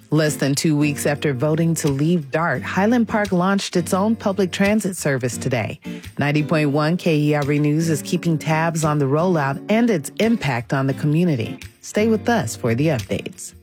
Less than 2 weeks after voting to leave DART, Highland Park launched its own public transit service today. 90.1 KERE News is keeping tabs on the rollout and its impact on the community. Stay with us for the updates.